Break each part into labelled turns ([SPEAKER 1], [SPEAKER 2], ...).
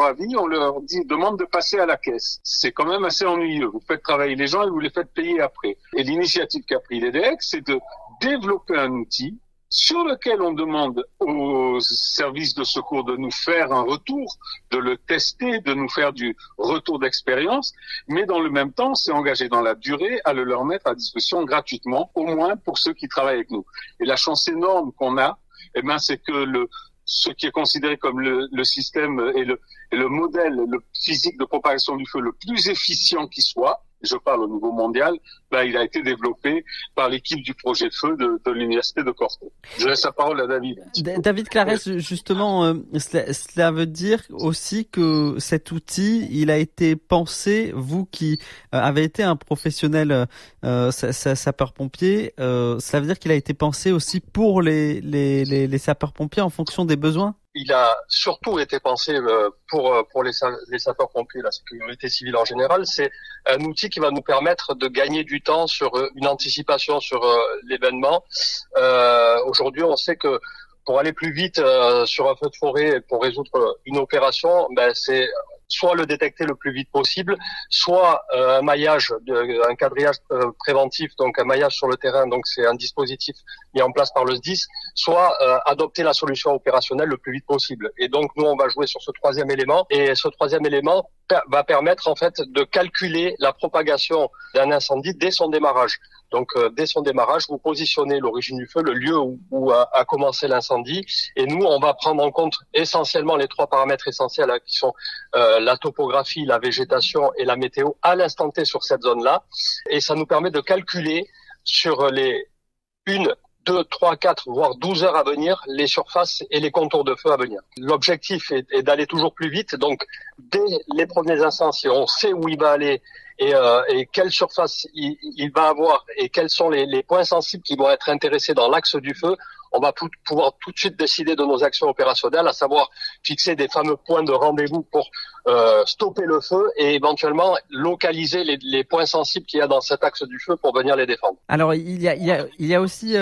[SPEAKER 1] avis, on leur demande de passer à la caisse. C'est quand même assez ennuyeux. Vous faites travailler les gens et vous les faites payer après. Et l'initiative qu'a pris l'EDEC, c'est de développer un outil sur lequel on demande aux services de secours de nous faire un retour, de le tester, de nous faire du retour d'expérience, mais dans le même temps, c'est engagé dans la durée à le leur mettre à disposition gratuitement, au moins pour ceux qui travaillent avec nous. Et la chance énorme qu'on a, c'est que ce qui est considéré comme le système et le modèle le physique de propagation du feu le plus efficient qui soit, je parle au niveau mondial, il a été développé par l'équipe du projet de feu de l'université de Corse. Je laisse la parole à David.
[SPEAKER 2] David Clarès, justement, cela veut dire aussi que cet outil, il a été pensé, vous qui avez été un professionnel sapeur-pompier, cela veut dire qu'il a été pensé aussi pour les sapeurs-pompiers en fonction des besoins?
[SPEAKER 3] Il a surtout été pensé pour les sapeurs-pompiers, la sécurité civile en général. C'est un outil qui va nous permettre de gagner du temps sur une anticipation sur l'événement. Aujourd'hui, on sait que pour aller plus vite sur un feu de forêt, pour résoudre une opération, c'est soit le détecter le plus vite possible, soit un maillage, un quadrillage préventif, donc un maillage sur le terrain, donc c'est un dispositif mis en place par le SDIS, soit adopter la solution opérationnelle le plus vite possible. Et donc nous on va jouer sur ce troisième élément, et ce troisième élément va permettre en fait de calculer la propagation d'un incendie dès son démarrage. Donc dès son démarrage, vous positionnez l'origine du feu, le lieu où a commencé l'incendie, et nous on va prendre en compte essentiellement les trois paramètres essentiels qui sont la topographie, la végétation et la météo à l'instant T sur cette zone-là, et ça nous permet de calculer sur les 1, 2, 3, 4, voire 12 heures à venir, les surfaces et les contours de feu à venir. L'objectif est d'aller toujours plus vite, donc dès les premiers instants, si on sait où il va aller et quelle surface il va avoir et quels sont les points sensibles qui vont être intéressés dans l'axe du feu, on va pouvoir tout de suite décider de nos actions opérationnelles, à savoir fixer des fameux points de rendez-vous pour stopper le feu et éventuellement localiser les points sensibles qu'il y a dans cet axe du feu pour venir les défendre.
[SPEAKER 2] Alors il y a aussi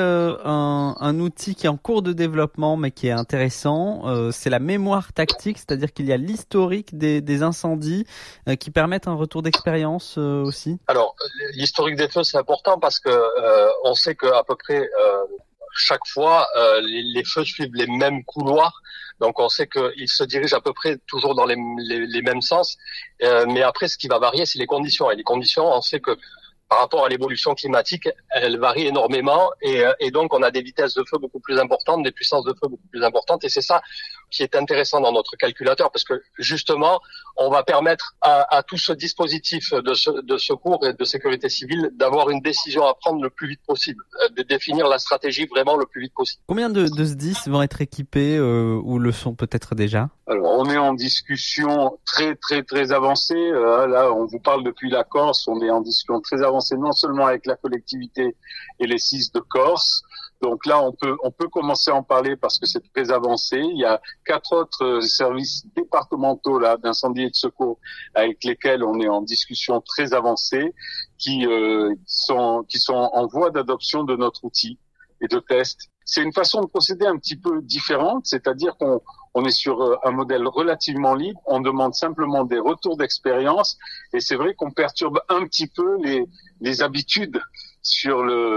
[SPEAKER 2] un outil qui est en cours de développement mais qui est intéressant, c'est la mémoire tactique, c'est-à-dire qu'il y a l'historique des incendies qui permettent un retour d'expérience aussi.
[SPEAKER 3] Alors l'historique des feux c'est important parce que on sait que à peu près chaque fois, les feux suivent les mêmes couloirs, donc on sait qu'ils se dirigent à peu près toujours dans les mêmes sens. Mais après, ce qui va varier, c'est les conditions. Et les conditions, on sait que par rapport à l'évolution climatique, elle varie énormément et donc on a des vitesses de feu beaucoup plus importantes, des puissances de feu beaucoup plus importantes et c'est ça qui est intéressant dans notre calculateur parce que justement on va permettre à tout ce dispositif de secours et de sécurité civile d'avoir une décision à prendre le plus vite possible, de définir la stratégie vraiment le plus vite possible.
[SPEAKER 2] Combien de SDIS vont être équipés ou le sont peut-être déjà?
[SPEAKER 1] Alors, on est en discussion très, très, très avancée. Là, on vous parle depuis la Corse. On est en discussion très avancée, non seulement avec la collectivité et les SIS de Corse. Donc là, on peut commencer à en parler parce que c'est très avancé. Il y a 4 autres services départementaux là d'incendie et de secours avec lesquels on est en discussion très avancée, qui sont en voie d'adoption de notre outil et de test. C'est une façon de procéder un petit peu différente, c'est-à-dire qu'on est sur un modèle relativement libre, on demande simplement des retours d'expérience et c'est vrai qu'on perturbe un petit peu les habitudes sur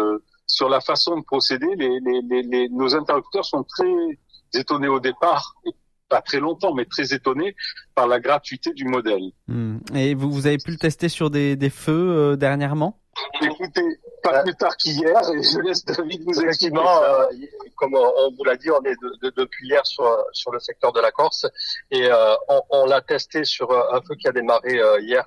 [SPEAKER 1] la façon de procéder. Nos interlocuteurs sont très étonnés au départ, et pas très longtemps, mais très étonnés par la gratuité du modèle.
[SPEAKER 2] Et vous avez pu le tester sur des feux dernièrement?
[SPEAKER 1] Écoutez, pas plus tard qu'hier, et je laisse David vous expliquer.
[SPEAKER 3] Comme on vous l'a dit, on est depuis hier sur le secteur de la Corse et on l'a testé sur un feu qui a démarré hier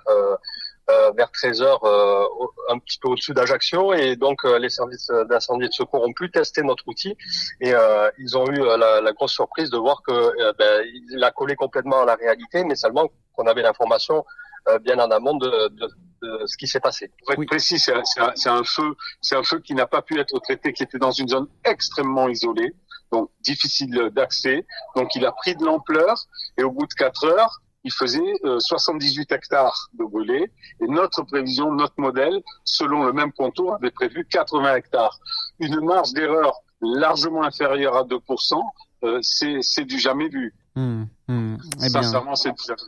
[SPEAKER 3] vers 13h, un petit peu au-dessus d'Ajaccio, et donc les services d'incendie et de secours ont pu tester notre outil et ils ont eu la grosse surprise de voir que il a collé complètement à la réalité, mais seulement qu'on avait l'information bien en amont de ce qui s'est passé.
[SPEAKER 1] Pour être précis, c'est un feu qui n'a pas pu être traité, qui était dans une zone extrêmement isolée, donc difficile d'accès. Donc il a pris de l'ampleur et au bout de 4 heures, il faisait 78 hectares de brûlés. Et notre prévision, notre modèle, selon le même contour, avait prévu 80 hectares. Une marge d'erreur largement inférieure à 2%, c'est du jamais vu.
[SPEAKER 2] Sincèrement,
[SPEAKER 1] c'est du jamais vu.